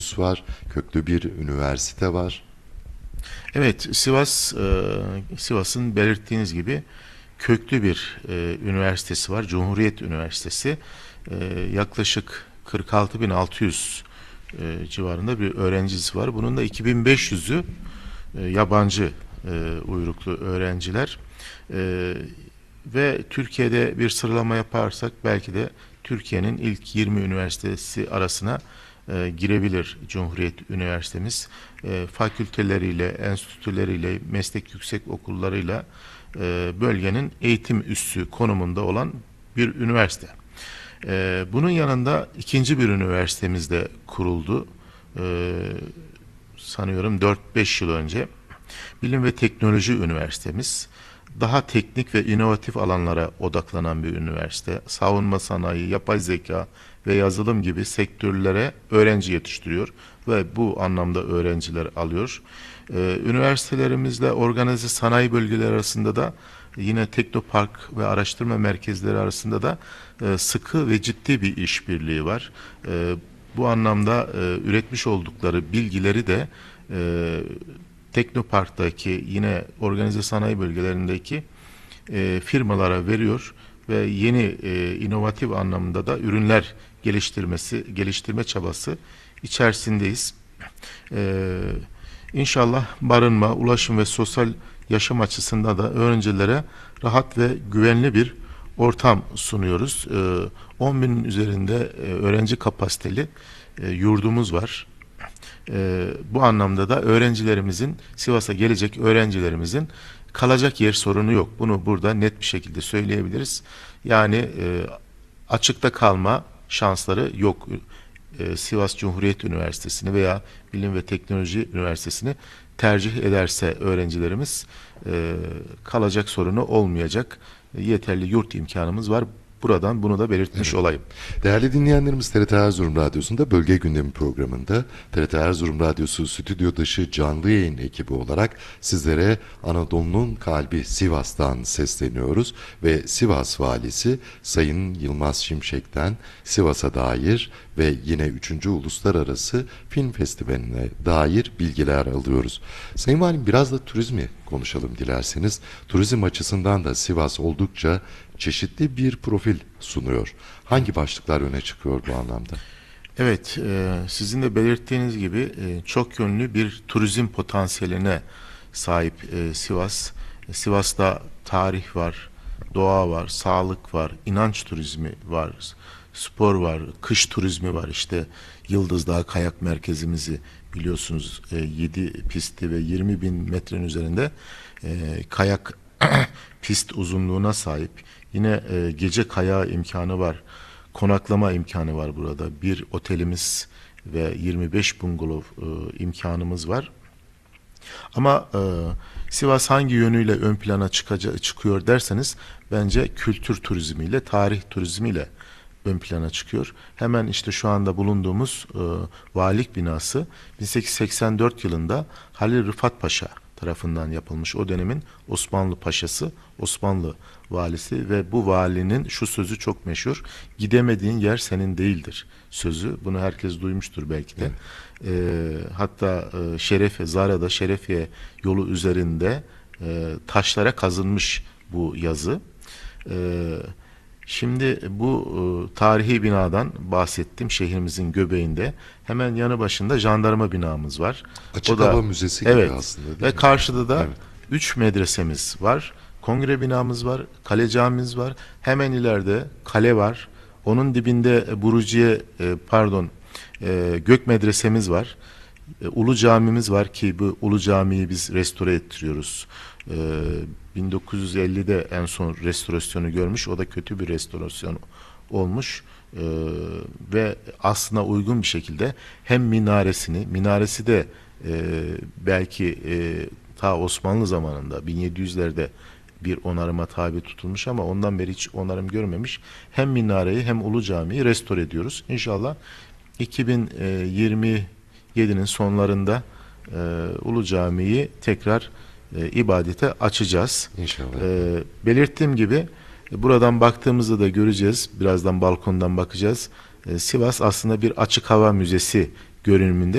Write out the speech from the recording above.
var, köklü bir üniversite var. Evet, Sivas'ın belirttiğiniz gibi köklü bir üniversitesi var. Cumhuriyet Üniversitesi. Yaklaşık 46.600 civarında bir öğrencisi var. Bunun da 2.500'ü yabancı uyruklu öğrenciler. E, Ve Türkiye'de bir sıralama yaparsak belki de Türkiye'nin ilk 20 üniversitesi arasına girebilir Cumhuriyet Üniversitemiz. Fakülteleriyle, enstitüleriyle, meslek yüksek okullarıyla bölgenin eğitim üssü konumunda olan bir üniversite. Bunun yanında ikinci bir üniversitemiz de kuruldu. E, Sanıyorum 4-5 yıl önce. Bilim ve Teknoloji Üniversitemiz. Daha teknik ve inovatif alanlara odaklanan bir üniversite. Savunma sanayi, yapay zeka ve yazılım gibi sektörlere öğrenci yetiştiriyor ve bu anlamda öğrenciler alıyor. Üniversitelerimizle organize sanayi bölgeleri arasında da yine teknopark ve araştırma merkezleri arasında da sıkı ve ciddi bir işbirliği var. Bu anlamda üretmiş oldukları bilgileri de e, Teknopark'taki yine organize sanayi bölgelerindeki firmalara veriyor ve yeni inovatif anlamda da ürünler geliştirme çabası içerisindeyiz. E, İnşallah barınma, ulaşım ve sosyal yaşam açısından da öğrencilere rahat ve güvenli bir ortam sunuyoruz. 10 binin üzerinde öğrenci kapasiteli yurdumuz var. Bu anlamda da öğrencilerimizin, Sivas'a gelecek öğrencilerimizin kalacak yer sorunu yok. Bunu burada net bir şekilde söyleyebiliriz. Yani açıkta kalma şansları yok. Sivas Cumhuriyet Üniversitesi'ni veya Bilim ve Teknoloji Üniversitesi'ni tercih ederse öğrencilerimiz kalacak sorunu olmayacak. Yeterli yurt imkanımız var. Buradan bunu da belirtmiş Evet. olayım. Değerli dinleyenlerimiz, TRT Erzurum Radyosu'nda Bölge Gündemi programında TRT Erzurum Radyosu stüdyo dışı canlı yayın ekibi olarak sizlere Anadolu'nun kalbi Sivas'tan sesleniyoruz ve Sivas Valisi Sayın Yılmaz Şimşek'ten Sivas'a dair ve yine 3. Uluslararası Film Festivali'ne dair bilgiler alıyoruz. Sayın Valim, biraz da turizmi konuşalım dilerseniz. Turizm açısından da Sivas oldukça çeşitli bir profil sunuyor. Hangi başlıklar öne çıkıyor bu anlamda? Evet, sizin de belirttiğiniz gibi çok yönlü bir turizm potansiyeline sahip Sivas. Sivas'ta tarih var, doğa var, sağlık var, inanç turizmi var, spor var, kış turizmi var. İşte Yıldız Dağı Kayak Merkezimizi biliyorsunuz, 7 pisti ve 20 bin metrenin üzerinde kayak pist uzunluğuna sahip. Yine gece kayağı imkanı var. Konaklama imkanı var burada. Bir otelimiz ve 25 bungalov imkanımız var. Ama Sivas hangi yönüyle ön plana çıkıyor derseniz bence kültür turizmiyle, tarih turizmiyle ön plana çıkıyor. Hemen işte şu anda bulunduğumuz valilik binası 1884 yılında Halil Rıfat Paşa tarafından yapılmış. O dönemin Osmanlı paşası, Osmanlı valisi ve bu valinin şu sözü çok meşhur. Gidemediğin yer senin değildir sözü. Bunu herkes duymuştur belki de. Hatta Zara'da Şerefiye yolu üzerinde taşlara kazınmış bu yazı. E, Şimdi bu tarihi binadan bahsettim, şehrimizin göbeğinde. Hemen yanı başında jandarma binamız var. O Açık da hava müzesi gibi evet, aslında, değil ve mi? karşıda da Evet. 3 medresemiz var. Kongre binamız var, kale camimiz var. Hemen ileride kale var. Onun dibinde Gök medresemiz var. Ulu camimiz var ki bu Ulu Cami'yi biz restore ettiriyoruz. 1950'de en son restorasyonu görmüş. O da kötü bir restorasyon olmuş. Ve aslına uygun bir şekilde hem minaresi de belki ta Osmanlı zamanında 1700'lerde bir onarıma tabi tutulmuş ama ondan beri hiç onarım görmemiş. Hem minareyi hem Ulu Cami'yi restore ediyoruz. İnşallah 2027'nin sonlarında Ulu Cami'yi tekrar ibadete açacağız. İnşallah. Belirttiğim gibi buradan baktığımızda da göreceğiz. Birazdan balkondan bakacağız. Sivas aslında bir açık hava müzesi görünümünde.